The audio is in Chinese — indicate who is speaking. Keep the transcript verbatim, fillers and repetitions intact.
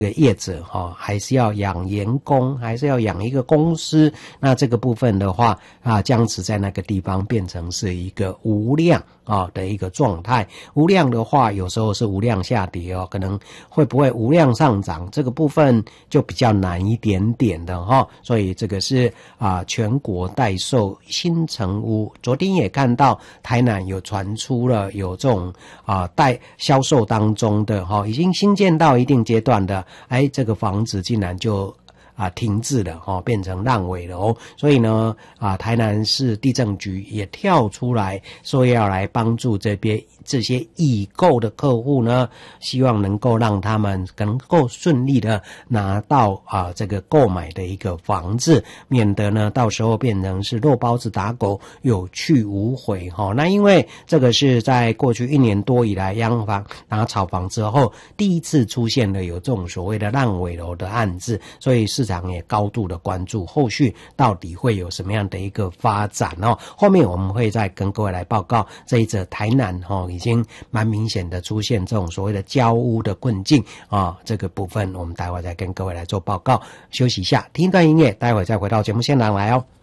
Speaker 1: 这个业者哈、哦，还是要养员工，还是要养一个公司。那这个部分的话啊，僵持在那个地方变成是一个无量啊、哦、的一个状态。无量的话，有时候是无量下跌哦，可能会不会无量上涨，这个部分就比较难一点点的哈、哦。所以这个是啊，全国代售新成屋，昨天也看到台南有传出了有这种啊代销售当中的哈、哦，已经新建到一定阶段的。哎，这个房子竟然就啊停滞了哦，变成烂尾了哦，所以呢啊，台南市地政局也跳出来说要来帮助这边这些已购的客户呢，希望能够让他们能够顺利的拿到啊这个购买的一个房子，免得呢到时候变成是肉包子打狗，有去无回哈、哦。那因为这个是在过去一年多以来央房拿炒房之后第一次出现了有这种所谓的烂尾楼的案子，所以市场也高度的关注后续到底会有什么样的一个发展哦。后面我们会再跟各位来报告这一则台南哈、哦。已经蛮明显的出现这种所谓的交屋的困境啊，这个部分我们待会再跟各位来做报告。休息一下，听一段音乐，待会再回到节目现场来哦。